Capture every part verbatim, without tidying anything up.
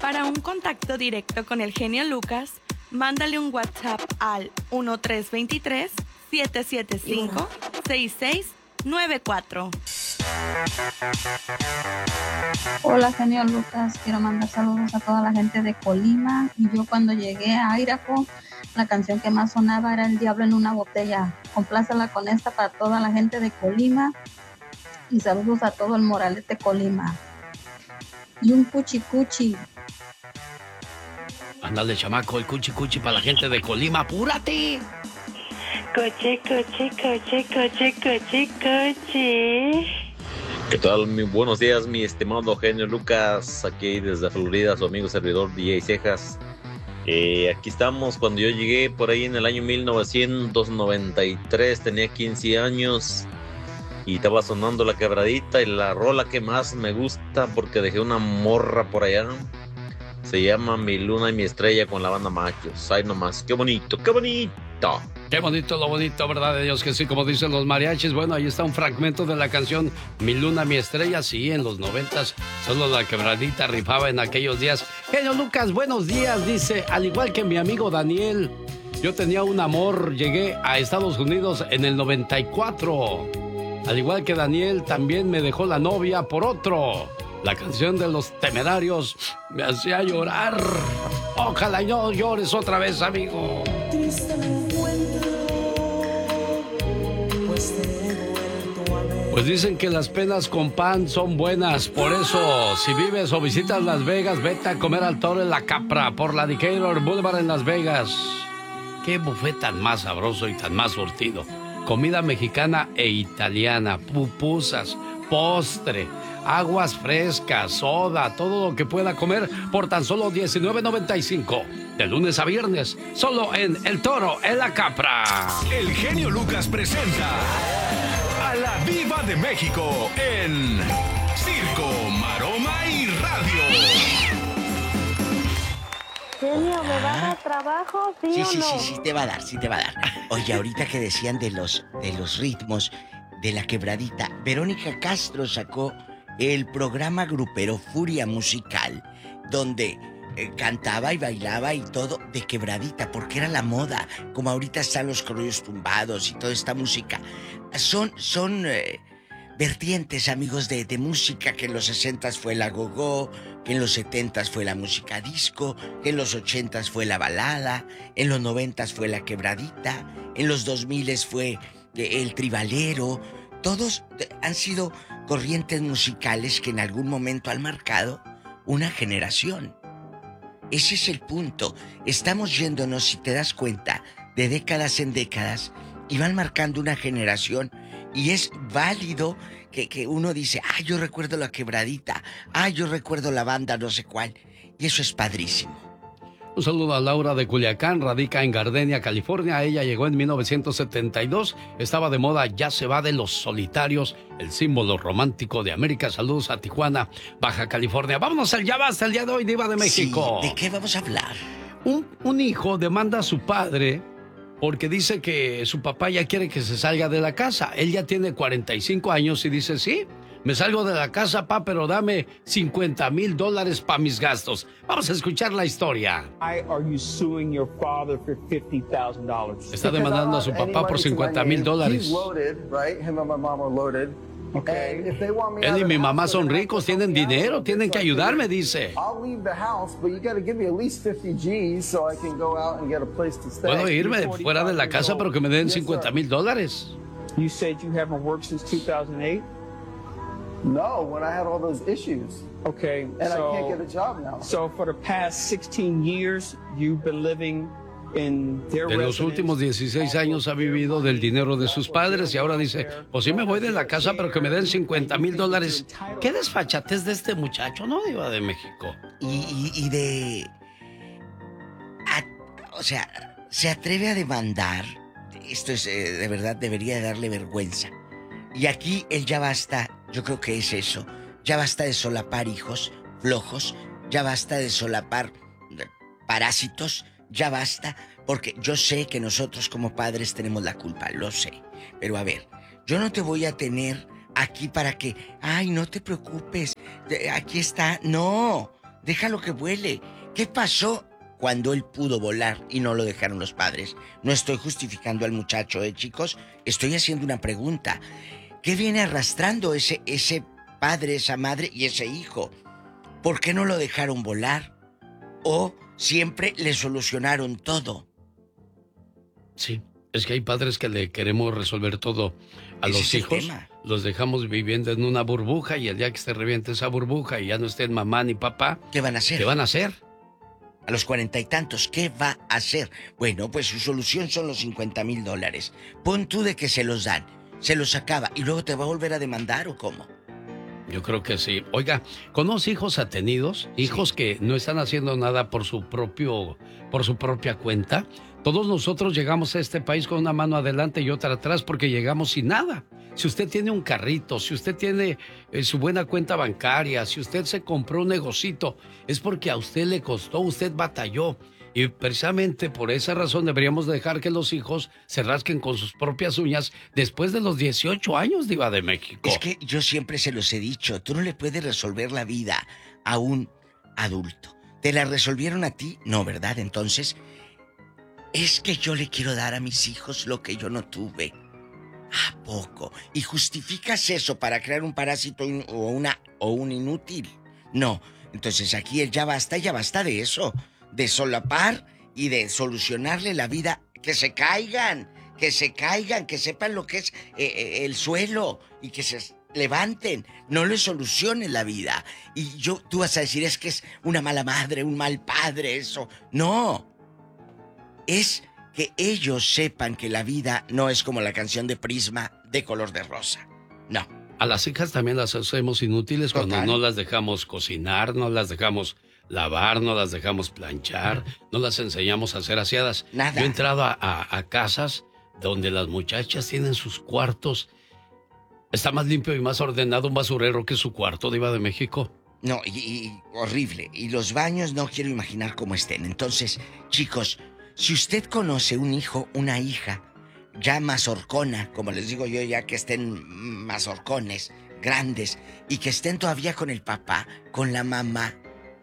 Para un contacto directo con el genio Lucas, mándale un WhatsApp al uno tres dos tres, siete siete cinco, seis seis nueve cuatro. Hola, genio Lucas. Quiero mandar saludos a toda la gente de Colima. Y yo cuando llegué a Idaho, la canción que más sonaba era El Diablo en una Botella. Complácela con esta para toda la gente de Colima. Y saludos a todo el Moralete Colima. Y un cuchi cuchi. Ándale, chamaco, el cuchi cuchi para la gente de Colima. ¡Apúrate! Coche, coche, coche, coche, coche, coche. ¿Qué tal? Muy buenos días, mi estimado genio Lucas. Aquí desde Florida, su amigo servidor D J Cejas. Eh, aquí estamos. Cuando yo llegué por ahí en el año mil novecientos noventa y tres, tenía quince años. Y estaba sonando La Quebradita, y la rola que más me gusta porque dejé una morra por allá se llama Mi Luna y Mi Estrella con la banda Machos. Ay, nomás, qué bonito, qué bonito. Qué bonito, lo bonito, ¿verdad de Dios que sí? Como dicen los mariachis. Bueno, ahí está un fragmento de la canción Mi Luna, Mi Estrella. Sí, en los noventas, solo La Quebradita rifaba en aquellos días. Genio Lucas, buenos días, dice. Al igual que mi amigo Daniel, yo tenía un amor, llegué a Estados Unidos en el noventa y cuatro. Al igual que Daniel, también me dejó la novia por otro. La canción de Los Temerarios me hacía llorar. Ojalá y no llores otra vez, amigo. Pues dicen que las penas con pan son buenas. Por eso, si vives o visitas Las Vegas, vete a comer al Toro en La Capra por la Decatur Boulevard en Las Vegas. Qué buffet tan más sabroso y tan más surtido. Comida mexicana e italiana, pupusas, postre, aguas frescas, soda, todo lo que pueda comer por tan solo diecinueve noventa y cinco. De lunes a viernes, solo en El Toro, en La Capra. El genio Lucas presenta a la Diva de México en Circo, Maroma y Radio. Genio, ¿me va a dar trabajo? ¿Sí, Sí, o sí, no? sí, sí, te va a dar, sí te va a dar. Oye, ahorita que decían de los, de los ritmos de La Quebradita, Verónica Castro sacó el programa grupero Furia Musical, donde eh, cantaba y bailaba y todo de quebradita, porque era la moda, como ahorita están los corridos tumbados y toda esta música. Son, son eh, vertientes, amigos, de, de música, que en los sesentas fue la go-go, que en los setentas fue la música disco, que en los ochentas fue la balada, en los noventas fue la quebradita, en los dos miles fue eh, el tribalero. Todos han sido corrientes musicales que en algún momento han marcado una generación. Ese es el punto. Estamos yéndonos, si te das cuenta, de décadas en décadas y van marcando una generación. Y es válido que, que uno dice, ah, yo recuerdo la quebradita, ah, yo recuerdo la banda no sé cuál. Y eso es padrísimo. Un saludo a Laura de Culiacán, radica en Gardenia, California. Ella llegó en mil novecientos setenta y dos. Estaba de moda Ya se va de los solitarios, el símbolo romántico de América. Saludos a Tijuana, Baja California. Vámonos al Ya Basta el día de hoy, Diva de México. Sí, ¿de qué vamos a hablar? Un, un hijo demanda a su padre porque dice que su papá ya quiere que se salga de la casa. Él ya tiene cuarenta y cinco años y dice, sí, me salgo de la casa, pa, pero dame cincuenta mil dólares para mis gastos. Vamos a escuchar la historia. Está demandando a su papá por cincuenta mil dólares. Él y mi mamá son ricos, tienen dinero, tienen que ayudarme, dice. Puedo irme fuera de la casa, pero que me den cincuenta mil dólares. You said you haven't worked since two thousand eight? No, when I had all those issues. Okay, and so, I can't get a job now. So for the past sixteen years, you've been living in their De los últimos dieciséis años ha vivido del dinero de sus padres y ahora dice, pues sí me voy de la casa, pero que me den cincuenta mil dólares. Qué desfachatez de este muchacho, ¿no, Diva de México? Y, y, y de... A, o sea, se atreve a demandar. Esto es, eh, de verdad, debería darle vergüenza. Y aquí el ya basta, yo creo que es eso. Ya basta de solapar hijos flojos, ya basta de solapar parásitos, ya basta, porque yo sé que nosotros como padres tenemos la culpa, lo sé. Pero a ver, yo no te voy a tener aquí para que, ay, no te preocupes, aquí está. No, déjalo que vuele. ¿Qué pasó cuando él pudo volar y no lo dejaron los padres? No estoy justificando al muchacho, ¿eh, chicos? Estoy haciendo una pregunta. ¿Qué viene arrastrando ese, ese padre, esa madre y ese hijo? ¿Por qué no lo dejaron volar? ¿O siempre le solucionaron todo? Sí, es que hay padres que le queremos resolver todo a Ese los es el hijos. tema. Los dejamos viviendo en una burbuja y el día que se reviente esa burbuja y ya no estén mamá ni papá, ¿Qué van a hacer? ¿qué van a hacer? A los cuarenta y tantos, ¿qué va a hacer? Bueno, pues su solución son los cincuenta mil dólares. Pon tú de que se los dan, se los acaba y luego te va a volver a demandar, ¿o cómo? Yo creo que sí. Oiga, ¿conoce hijos atenidos? Hijos sí. que no están haciendo nada por su propio, por su propia cuenta. Todos nosotros llegamos a este país con una mano adelante y otra atrás porque llegamos sin nada. Si usted tiene un carrito, si usted tiene eh, su buena cuenta bancaria, si usted se compró un negocito, es porque a usted le costó, usted batalló. Y precisamente por esa razón deberíamos dejar que los hijos se rasquen con sus propias uñas después de los dieciocho años, Diva de México. Es que yo siempre se los he dicho, tú no le puedes resolver la vida a un adulto. ¿Te la resolvieron a ti? No, ¿verdad? Entonces, es que yo le quiero dar a mis hijos lo que yo no tuve. ¿A poco? ¿Y justificas eso para crear un parásito in- o, una, o un inútil? No. Entonces aquí el ya basta, ya basta de eso. De solapar y de solucionarle la vida. Que se caigan, que se caigan, que sepan lo que es eh, eh, el suelo y que se levanten. No les solucionen la vida. Y yo, tú vas a decir, es que es una mala madre, un mal padre, eso. No. Es que ellos sepan que la vida no es como la canción de Prisma de color de rosa. No. A las hijas también las hacemos inútiles Total. cuando no las dejamos cocinar, no las dejamos lavar, no las dejamos planchar, no las enseñamos a hacer aseadas. Nada. Yo he entrado a, a- a casas donde las muchachas tienen sus cuartos. Está más limpio y más ordenado un basurero que su cuarto, Diva de México. No, y, y horrible. Y los baños no quiero imaginar cómo estén. Entonces, chicos, si usted conoce un hijo, una hija, ya mazorcona, como les digo yo, ya que estén mazorcones, grandes, y que estén todavía con el papá, con la mamá,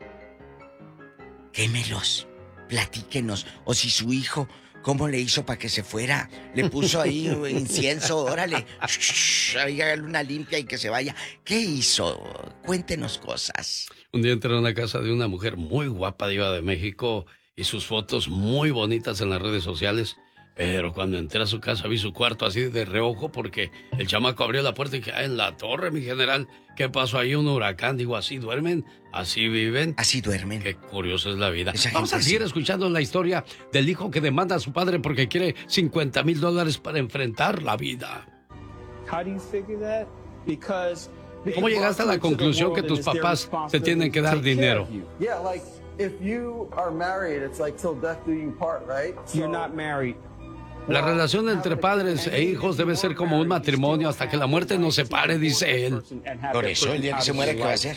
quémelos, platíquenos. O si su hijo, ¿cómo le hizo para que se fuera? Le puso ahí incienso, órale, shh, ahí hágale una limpia y que se vaya. ¿Qué hizo? Cuéntenos cosas. Un día entré a una casa de una mujer muy guapa, Diva de México, y sus fotos muy bonitas en las redes sociales. Pero cuando entré a su casa vi su cuarto así de reojo porque el chamaco abrió la puerta y dije, ah, en la torre, mi general, ¿qué pasó ahí? Un huracán. Digo, ¿así duermen? ¿Así viven? Así duermen. Qué curiosa es la vida. Esa Vamos a gente seguir sí. escuchando la historia del hijo que demanda a su padre porque quiere cincuenta mil dólares para enfrentar la vida. How do you figure that? Because they ¿Cómo llegaste a la brought you into the conclusión que world tus and it's their papás te tienen que dar responsibility to dinero? take care of Yeah, like if you are married, it's like till death do you part, right? you. You're not married. La relación entre padres e hijos debe ser como un matrimonio hasta que la muerte nos separe, dice él. Por eso, el día que se muera, ¿qué va a hacer?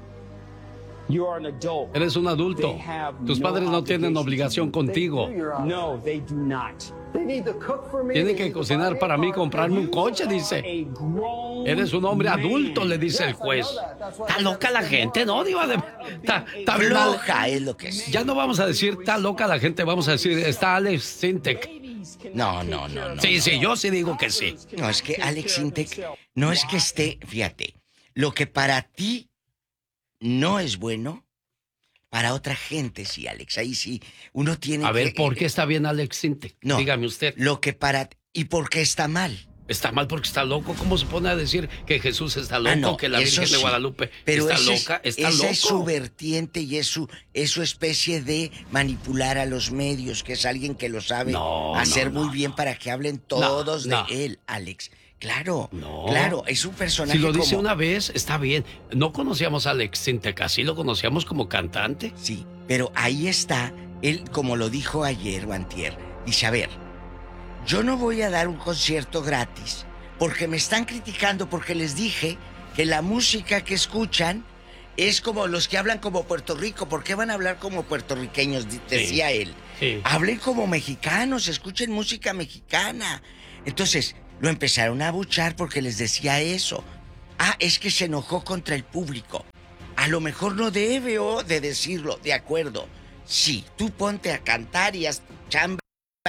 You are an adult. Eres un adulto. Tus padres no tienen obligación contigo. No, they do not. They need to cook for me. Tienen they que need to cocinar buy para mí, cars. comprarme un coche, dice. A grown Eres un hombre adulto, le dice el Yes, I juez. know that. That's why Está I loca la never gente, ¿no, Diva? De... Está, está bien. Floja es lo que es. Ya no vamos a decir está loca la gente, vamos a decir está Alex Sintek. No, no, no, no. Sí, sí, yo sí digo que sí. No, es que Alex Intec no es que esté, fíjate, lo que para ti no es bueno, para otra gente sí, Alex. Ahí sí, uno tiene A que... ver, ¿por qué está bien Alex Sintek? No. Dígame usted. Lo que para... ¿Y por qué está mal? Está mal porque está loco. ¿Cómo se pone a decir que Jesús está loco, Ah, no, que la eso Virgen de sí. Guadalupe Pero está ese es- loca? Está esa loco. es su vertiente y es su, es su especie de manipular a los medios, que es alguien que lo sabe No, hacer no, muy no, bien no. para que hablen todos no. de él, Alex. Claro, No. claro, es un personaje Si lo dice como... una vez, está bien. No conocíamos a Alex Sintek así, lo conocíamos como cantante. Sí, pero ahí está, él, como lo dijo ayer o antier, dice, a ver, yo no voy a dar un concierto gratis, porque me están criticando porque les dije que la música que escuchan es como los que hablan como Puerto Rico. ¿Por qué van a hablar como puertorriqueños? Di- Decía él. Sí. Hablen como mexicanos, escuchen música mexicana. Entonces, lo empezaron a abuchar porque les decía eso. Ah, es que se enojó contra el público. a lo mejor no debe o de decirlo, de acuerdo. Sí, tú ponte a cantar y a chamba.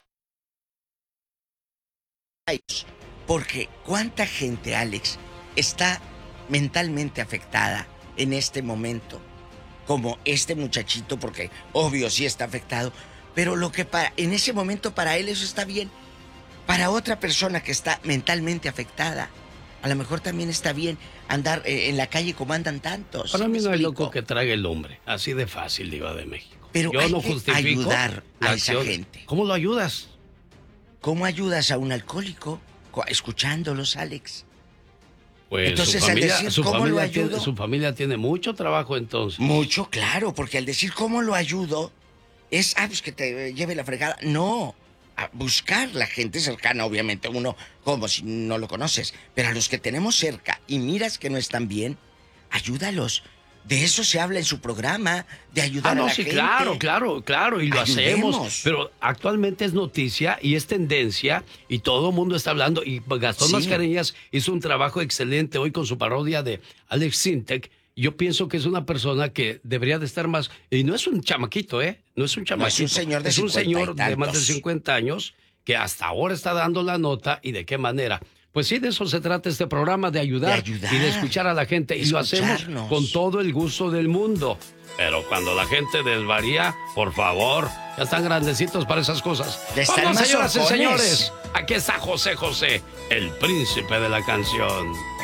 Porque cuánta gente, Alex, está mentalmente afectada en este momento, como este muchachito, porque obvio sí está afectado, pero lo que para en ese momento para él eso está bien. Para otra persona que está mentalmente afectada, a lo mejor también está bien andar eh, en la calle como andan tantos. Para mí no hay loco que trague el hombre, así de fácil, Diva de México. Pero yo hay no que justifico ayudar a la esa acción. gente. ¿Cómo lo ayudas? ¿Cómo ayudas a un alcohólico? Escuchándolos, Alex. Pues entonces, su familia, al decir su, cómo familia lo ayudo, tiene, su familia tiene mucho trabajo entonces. Mucho, claro, porque al decir cómo lo ayudo, es, ah, pues que te lleve la fregada. No, a buscar la gente cercana, obviamente, uno como si no lo conoces, pero a los que tenemos cerca y miras que no están bien, ayúdalos. De eso se habla en su programa, de ayudar ah, no, a la sí, gente. claro, claro, claro, y lo Ayudemos. hacemos. Pero actualmente es noticia y es tendencia y todo el mundo está hablando. Y Gastón Sí. Mascareñas hizo un trabajo excelente hoy con su parodia de Alex Sintek. Yo pienso que es una persona que debería de estar más... Y no es un chamaquito, ¿eh? No es un chamaquito. No es un señor de Es un cincuenta y señor de más de tantos. cincuenta años que hasta ahora está dando la nota y de qué manera. Pues sí, de eso se trata este programa, de ayudar, De ayudar. y de escuchar a la gente. Y lo hacemos Escucharnos. con todo el gusto del mundo. Pero cuando la gente desvaría, por favor, ya están grandecitos para esas cosas. Ya están Vamos, más señoras y ojones. señores, aquí está José José, el príncipe de la canción.